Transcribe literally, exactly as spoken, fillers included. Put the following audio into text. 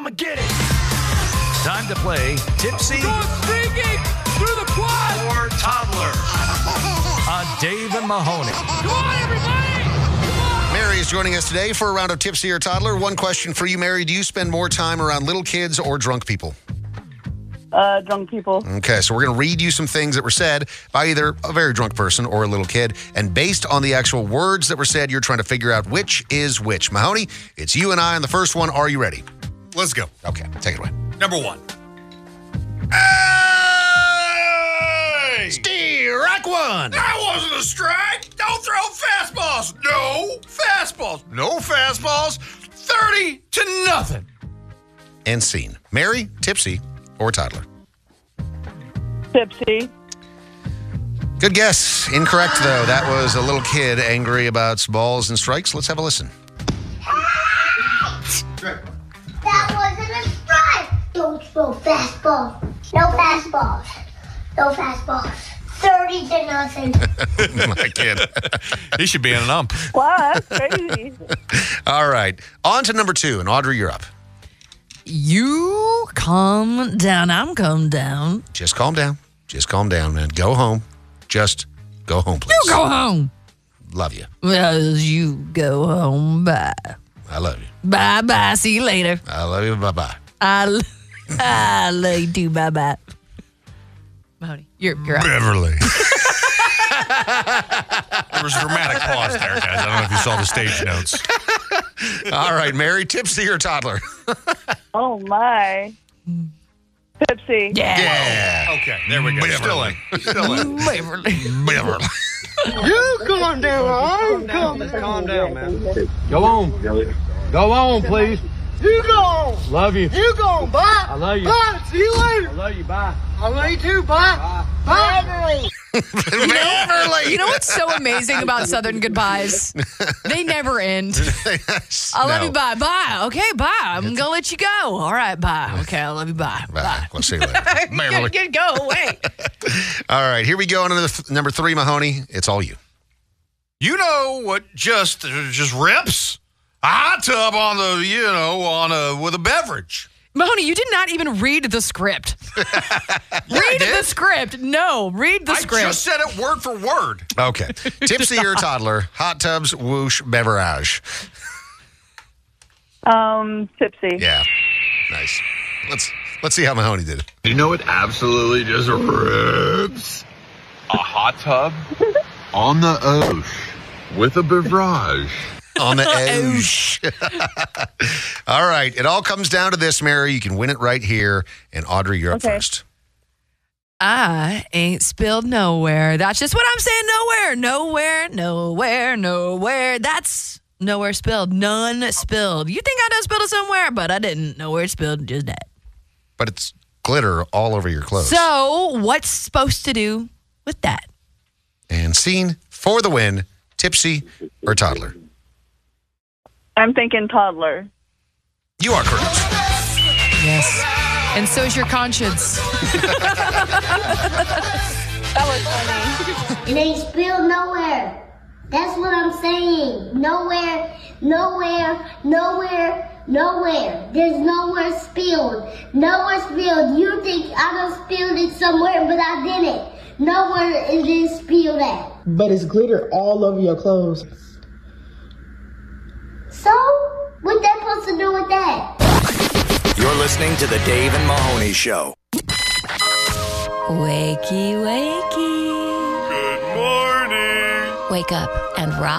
I'ma get it. Time to play Tipsy Going streaking through the quad. or Toddler on Dave and Mahoney. Come on, everybody. Come on. Mary is joining us today for a round of Tipsy or Toddler. One question for you, Mary. Do you spend more time around little kids or drunk people? Uh, drunk people. Okay, so we're going to read you some things that were said by either a very drunk person or a little kid. And based on the actual words that were said, you're trying to figure out which is which. Mahoney, it's you and I on the first one. Are you ready? Let's go. Okay, take it away. Number one. Hey! Strike one! That wasn't a strike. Don't throw fastballs. No fastballs. No fastballs. thirty to nothing. And scene. Mary, Tipsy, or Toddler? Tipsy. Good guess. Incorrect, though. That was a little kid angry about balls and strikes. Let's have a listen. That wasn't a strike. Don't throw fastballs. No fastballs. No fastballs. thirty to nothing. My kid. He should be in an ump. Wow, that's crazy. All right. On to number two. And Audrey, you're up. You calm down. I'm calm down. Just calm down. Just calm down, man. Go home. Just go home, please. You go home. Love you. Well, you go home. Bye. I love you. Bye bye. See you later. I love you. Bye-bye. I, I love you too. Bye bye. Mahoney, you're, you're up. Beverly. There was a dramatic pause there, guys. I don't know if you saw the stage notes. All right, Mary, Tipsy or Toddler? Oh, my. Tipsy. Yeah. Yeah. Okay, there we go. Still in. Still in. Beverly. Beverly. You calm down. I'm calm down. Calm down, man. Go on. Go on, please. You go on. Love you. You go on. Bye. I love you. Bye. See you later. I love you. Bye. I love you too. Bye. Bye. Bye. Beverly. You know what's so amazing about Southern goodbyes? They never end. Yes. I love No. you. Bye. Bye. Okay. Bye. I'm going to let you go. All right. Bye. Okay. I love you. Bye. Bye. Bye. We'll see you later. Beverly. Get, get, go away. All right, here we go on to th- number three, Mahoney. It's all you. You know what just just rips? A hot tub on the, you know, on a with a beverage. Mahoney, you did not even read the script. read the script. No, read the I script. just said it word for word. Okay. Tipsy or Toddler, hot tubs, whoosh, beverage. Um, tipsy. Yeah. Nice. Let's let's see how Mahoney did it. You know what absolutely just rips? A hot tub on the ocean with a beverage. On the edge. All right. It all comes down to this, Mary. You can win it right here. And Audrey, you're up Okay. first. I ain't spilled nowhere. That's just what I'm saying. Nowhere, nowhere, nowhere, nowhere. That's nowhere spilled. None spilled. You think I done spilled it somewhere, but I didn't. Nowhere spilled, just that. But it's glitter all over your clothes. So what's supposed to do with that? And scene for the win, Tipsy or Toddler? I'm thinking toddler. You are correct. Yes. And so's your conscience. That was funny. It ain't spilled nowhere. That's what I'm saying. Nowhere, nowhere, nowhere, nowhere. There's nowhere spilled. Nowhere spilled. You think I done spilled it somewhere, but I didn't. Nowhere is it spilled at. But it's glitter all over your clothes. So, what that supposed to do with that? You're listening to the Dave and Mahoney Show. Wakey, wakey. Good morning. Wake up and rock.